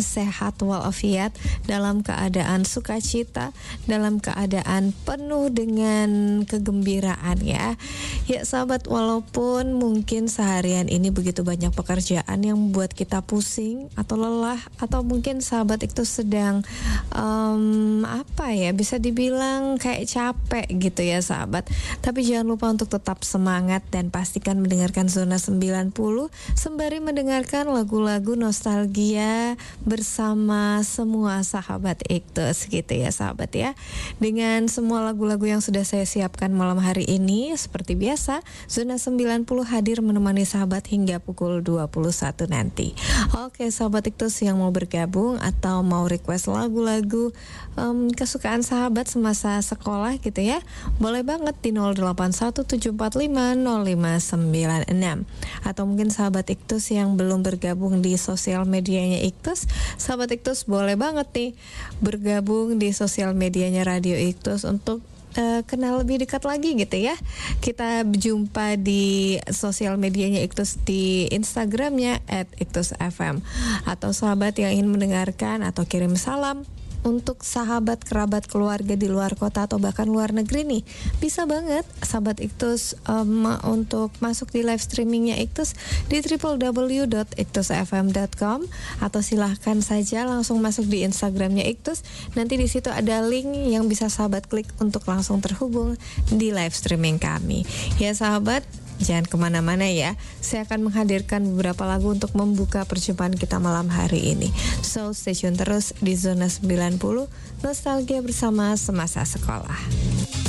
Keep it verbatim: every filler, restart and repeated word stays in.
keadaan sehat walafiat, dalam keadaan sukacita, dalam keadaan penuh dengan kegembiraan ya. Ya sahabat, walaupun mungkin seharian ini begitu banyak pekerjaan yang membuat kita pusing atau lelah, atau mungkin sahabat itu sedang um, apa ya, bisa dibilang kayak capek gitu ya sahabat. Tapi jangan lupa untuk tetap semangat dan pastikan mendengarkan Zona sembilan puluh sembari mendengarkan lagu-lagu nostalgia bersama semua sahabat Iktus gitu ya sahabat ya. Dengan semua lagu-lagu yang sudah saya siapkan malam hari ini, seperti biasa Zona sembilan puluh hadir menemani sahabat hingga pukul dua puluh satu nanti. Oke sahabat Iktus yang mau bergabung atau mau request lagu-lagu um, kesukaan sahabat semasa sekolah gitu ya, boleh banget di nol delapan satu tujuh empat lima nol lima sembilan enam. Atau mungkin sahabat Iktus yang belum bergabung di sosial medianya Iktus, sahabat Iktus boleh banget nih bergabung di sosial medianya Radio Iktus untuk Uh, kenal lebih dekat lagi gitu ya. Kita berjumpa di sosial medianya Iktus di Instagramnya at iktus f m. Atau sahabat yang ingin mendengarkan atau kirim salam untuk sahabat, kerabat, keluarga di luar kota atau bahkan luar negeri nih, bisa banget sahabat Iktus um, untuk masuk di live streamingnya Iktus di w w w dot iktus f m dot com, atau silahkan saja langsung masuk di Instagramnya Iktus. Nanti di situ ada link yang bisa sahabat klik untuk langsung terhubung di live streaming kami. Ya sahabat, jangan kemana-mana ya. Saya akan menghadirkan beberapa lagu untuk membuka perjumpaan kita malam hari ini. So stay tune terus di Zona sembilan puluh Nostalgia bersama semasa sekolah.